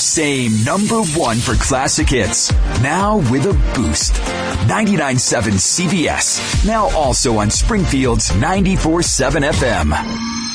same number one for classic hits. Now with a boost. 99.7 CBS. Now also on Springfield's 94.7 FM.